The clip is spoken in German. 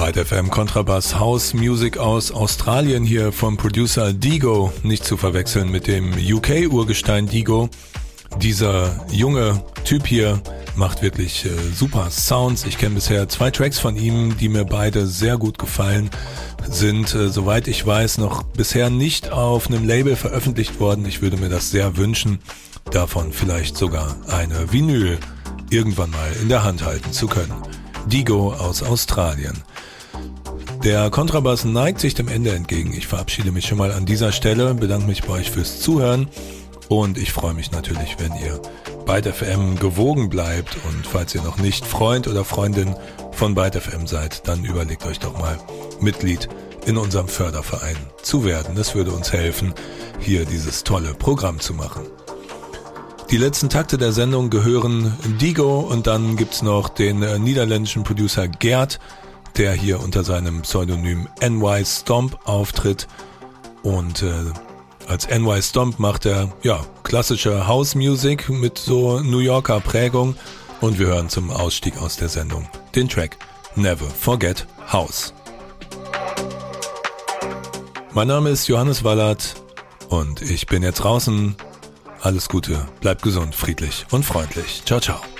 Byte FM Kontrabass House Music aus Australien hier vom Producer Digo, nicht zu verwechseln mit dem UK-Urgestein Digo. Dieser junge Typ hier macht wirklich super Sounds. Ich kenne bisher 2 Tracks von ihm, die mir beide sehr gut gefallen, sind, soweit ich weiß, noch bisher nicht auf einem Label veröffentlicht worden. Ich würde mir das sehr wünschen, davon vielleicht sogar eine Vinyl irgendwann mal in der Hand halten zu können. Digo aus Australien. Der Kontrabass neigt sich dem Ende entgegen. Ich verabschiede mich schon mal an dieser Stelle, bedanke mich bei euch fürs Zuhören und ich freue mich natürlich, wenn ihr Byte FM gewogen bleibt, und falls ihr noch nicht Freund oder Freundin von Byte FM seid, dann überlegt euch doch mal, Mitglied in unserem Förderverein zu werden. Das würde uns helfen, hier dieses tolle Programm zu machen. Die letzten Takte der Sendung gehören Digo, und dann gibt's noch den niederländischen Producer Gerd, der hier unter seinem Pseudonym NY Stomp auftritt, und als NY Stomp macht er klassische House Music mit so New Yorker Prägung, und wir hören zum Ausstieg aus der Sendung den Track Never Forget House. Mein Name ist Johannes Wallert und ich bin jetzt draußen. Alles Gute, bleibt gesund, friedlich und freundlich. Ciao, ciao.